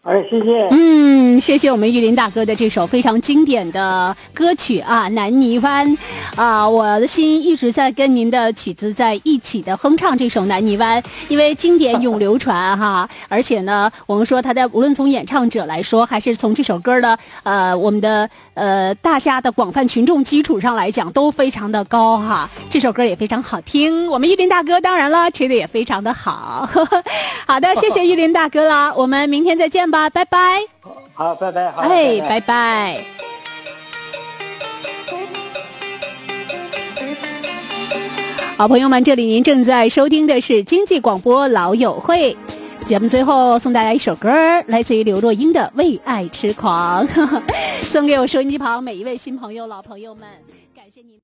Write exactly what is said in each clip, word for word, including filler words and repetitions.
哎，谢谢。 嗯，谢谢我们玉林大哥的这首非常经典的歌曲啊，《南泥湾》啊，我的心一直在跟您的曲子在一起的哼唱这首《南泥湾》，因为经典永流传哈。而且呢，我们说他的无论从演唱者来说，还是从这首歌的呃我们的呃大家的广泛群众基础上来讲，都非常的高哈。这首歌也非常好听，我们玉林大哥当然了吹的也非常的好。好的，谢谢玉林大哥啦，我们明天再见吧。拜拜。 好，拜拜。好， 哎，拜拜。好朋友们，这里您正在收听的是经济广播老友会节目，最后送大家一首歌，来自于刘若英的《为爱痴狂》，送给我收音机旁每一位新朋友、老朋友们，感谢您。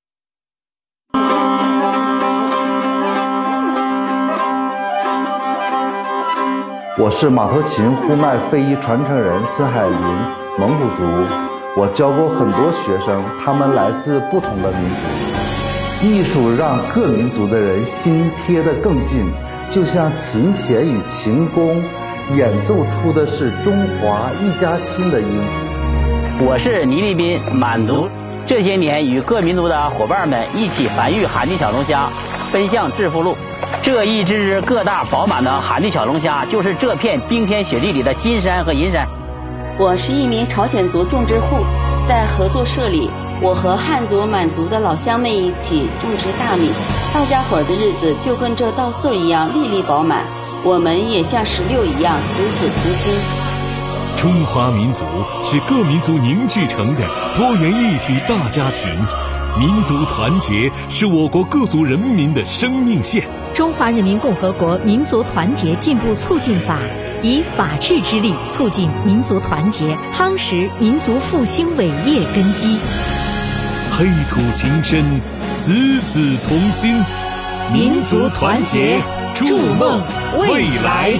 我是马头琴呼麦非遗传承人孙海林，蒙古族。我教过很多学生，他们来自不同的民族。艺术让各民族的人心贴得更近，就像琴弦与琴弓演奏出的是中华一家亲的音符。 我是倪立斌，满族。这些年与各民族的伙伴们一起繁育海地小龙虾，奔向致富路。这一只只个大饱满的海地小龙虾，就是这片冰天雪地里的金山和银山。 我是一名朝鲜族种植户，在合作社里，我和汉族、满族的老乡们一起种植大米，大家伙的日子就跟这稻穗一样粒粒饱满，我们也像石榴一样子子同心。 中华民族是各民族凝聚成的多元一体大家庭，民族团结是我国各族人民的生命线。 中华人民共和国民族团结进步促进法以法治之力促进民族团结，夯实民族复兴伟业根基。 黑土情深，子子同心，民族团结，筑梦未来。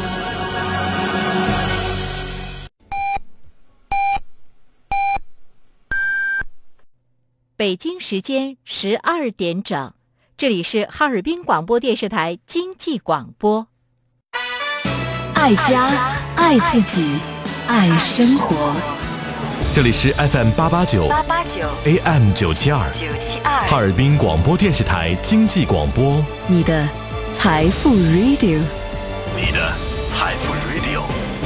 北京时间十二点整，这里是哈尔滨广播电视台经济广播。 爱家，爱自己，爱生活。 这里是 F M 八八九 A M 九七二哈尔滨广播电视台经济广播， 你的财富 Radio， 你的财富 Radio。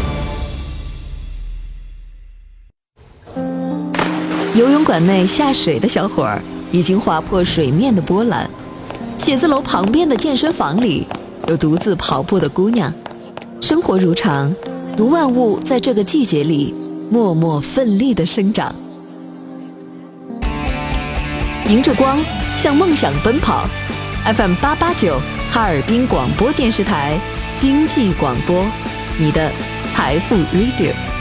游泳馆内下水的小伙儿已经划破水面的波澜，写字楼旁边的健身房里有独自跑步的姑娘。生活如常，如万物在这个季节里默默奋力地生长。迎着光，向梦想奔跑。F M 八八九哈尔滨广播电视台经济广播，你的财富 Radio。